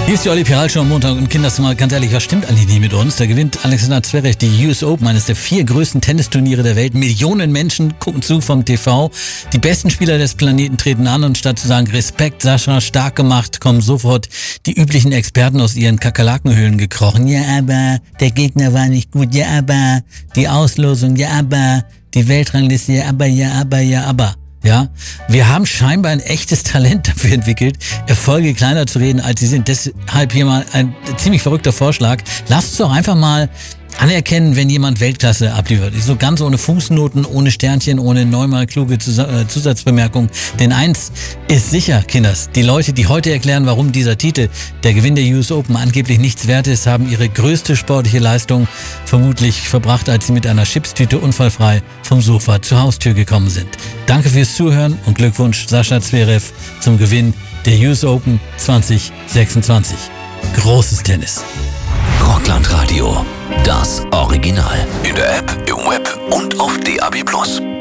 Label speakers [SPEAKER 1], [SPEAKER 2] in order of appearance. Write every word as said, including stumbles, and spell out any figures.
[SPEAKER 1] Hier ist die Olli Piral Show am Montag und Kinderzimmer. Ganz ehrlich, was stimmt eigentlich nicht mit uns? Da gewinnt Alexander Zverev die U S Open, eines der vier größten Tennisturniere der Welt. Millionen Menschen gucken zu vom T V. Die besten Spieler des Planeten treten an und statt zu sagen, Respekt, Sascha, stark gemacht, kommen sofort die üblichen Experten aus ihren Kakerlakenhöhlen gekrochen. Ja, aber der Gegner war nicht gut. Ja, aber die Auslosung. Ja, aber die Weltrangliste. Ja, aber, ja, aber, ja, aber. Ja, wir haben scheinbar ein echtes Talent dafür entwickelt, Erfolge kleiner zu reden, als sie sind. Deshalb hier mal ein ziemlich verrückter Vorschlag. Lasst uns doch einfach mal anerkennen, wenn jemand Weltklasse abliefert. So ganz ohne Fußnoten, ohne Sternchen, ohne neunmal kluge Zusatzbemerkung. Denn eins ist sicher, Kinders, die Leute, die heute erklären, warum dieser Titel, der Gewinn der U S Open, angeblich nichts wert ist, haben ihre größte sportliche Leistung vermutlich verbracht, als sie mit einer Chipstüte unfallfrei vom Sofa zur Haustür gekommen sind. Danke fürs Zuhören und Glückwunsch Sascha Zverev zum Gewinn der U S Open zwanzig sechsundzwanzig. Großes Tennis.
[SPEAKER 2] Rockland Radio, das Original. In der App, im Web und auf D A B plus.